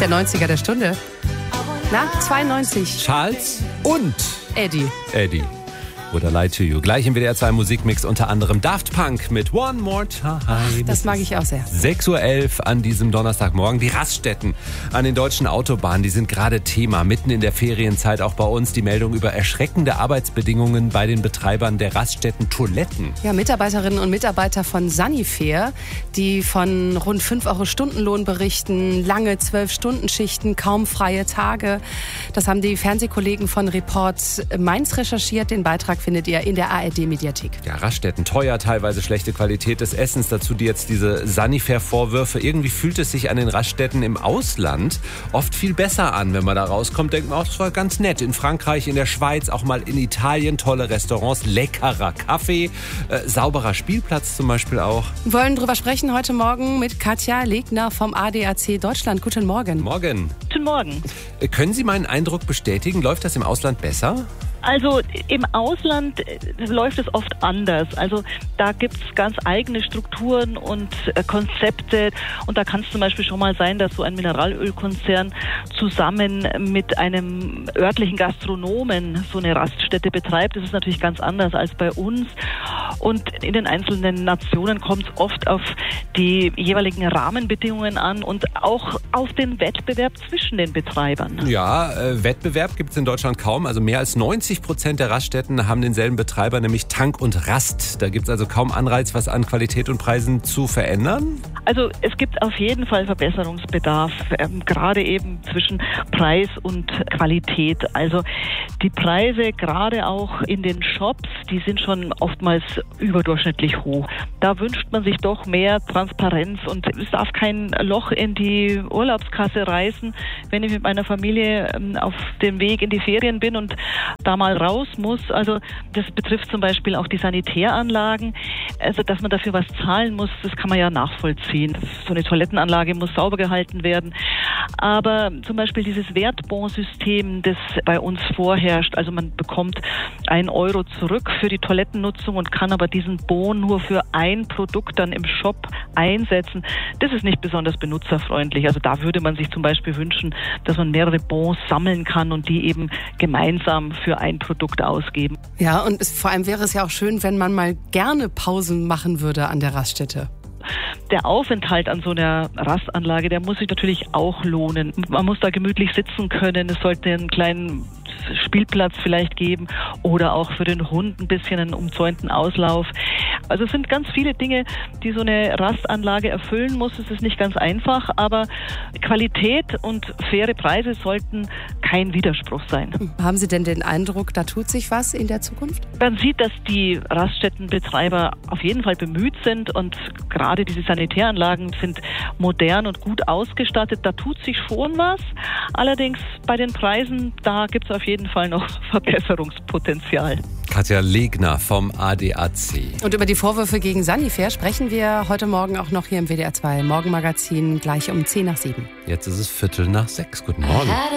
der 90er der Stunde. Na, 92. Charles und Eddie. Oder Lie to You. Gleich im WDR 2 Musikmix unter anderem Daft Punk mit One More Time. Das mag ich auch sehr. 6.11 Uhr an diesem Donnerstagmorgen. Die Raststätten an den deutschen Autobahnen, die sind gerade Thema. Mitten in der Ferienzeit auch bei uns die Meldung über erschreckende Arbeitsbedingungen bei den Betreibern der Raststätten-Toiletten. Ja, Mitarbeiterinnen und Mitarbeiter von Sanifair, die von rund 5 Euro Stundenlohn berichten, lange 12-Stunden-Schichten, kaum freie Tage. Das haben die Fernsehkollegen von Report Mainz recherchiert. Den Beitrag findet ihr in der ARD-Mediathek. Ja, Raststätten teuer, teilweise schlechte Qualität des Essens. Dazu jetzt diese Sanifair-Vorwürfe. Irgendwie fühlt es sich an den Raststätten im Ausland oft viel besser an. Wenn man da rauskommt, denkt man, das war ganz nett. In Frankreich, in der Schweiz, auch mal in Italien, tolle Restaurants, leckerer Kaffee, sauberer Spielplatz zum Beispiel auch. Wir wollen drüber sprechen heute Morgen mit Katja Legner vom ADAC Deutschland. Guten Morgen. Morgen. Guten Morgen. Können Sie meinen Eindruck bestätigen? Läuft das im Ausland besser? Also im Ausland läuft es oft anders. Also da gibt es ganz eigene Strukturen und Konzepte. Und da kann es zum Beispiel schon mal sein, dass so ein Mineralölkonzern zusammen mit einem örtlichen Gastronomen so eine Raststätte betreibt. Das ist natürlich ganz anders als bei uns. Und in den einzelnen Nationen kommt es oft auf die jeweiligen Rahmenbedingungen an und auch auf den Wettbewerb zwischen den Betreibern. Ja, Wettbewerb gibt es in Deutschland kaum. Also mehr als 90% der Raststätten haben denselben Betreiber, nämlich Tank und Rast. Da gibt es also kaum Anreiz, was an Qualität und Preisen zu verändern? Also es gibt auf jeden Fall Verbesserungsbedarf, gerade eben zwischen Preis und Qualität. Also die Preise, gerade auch in den Shops, die sind schon oftmals überdurchschnittlich hoch. Da wünscht man sich doch mehr Transparenz und es darf kein Loch in die Urlaubskasse reißen, wenn ich mit meiner Familie auf dem Weg in die Ferien bin und da mal raus muss. Also das betrifft zum Beispiel auch die Sanitäranlagen. Also dass man dafür was zahlen muss, das kann man ja nachvollziehen. So eine Toilettenanlage muss sauber gehalten werden. Aber zum Beispiel dieses Wertbonsystem, das bei uns vorherrscht, also man bekommt 1 Euro zurück für die Toilettennutzung und kann aber diesen Bon nur für ein Produkt dann im Shop einsetzen. Das ist nicht besonders benutzerfreundlich. Also da würde man sich zum Beispiel wünschen, dass man mehrere Bons sammeln kann und die eben gemeinsam für ein Produkt ausgeben. Ja, und vor allem wäre es ja auch schön, wenn man mal gerne Pausen machen würde an der Raststätte. Der Aufenthalt an so einer Rastanlage, der muss sich natürlich auch lohnen. Man muss da gemütlich sitzen können. Es sollte einen kleinen Spielplatz vielleicht geben oder auch für den Hund ein bisschen einen umzäunten Auslauf. Also es sind ganz viele Dinge, die so eine Rastanlage erfüllen muss. Es ist nicht ganz einfach, aber Qualität und faire Preise sollten kein Widerspruch sein. Haben Sie denn den Eindruck, da tut sich was in der Zukunft? Man sieht, dass die Raststättenbetreiber auf jeden Fall bemüht sind und gerade diese Sanitäranlagen sind modern und gut ausgestattet. Da tut sich schon was. Allerdings bei den Preisen, da gibt es auf jeden Fall noch Verbesserungspotenzial. Katja Legner vom ADAC. Und über die Vorwürfe gegen Sanifair sprechen wir heute Morgen auch noch hier im WDR 2 Morgenmagazin gleich um 7:10. Jetzt ist es 5:45. Guten Morgen.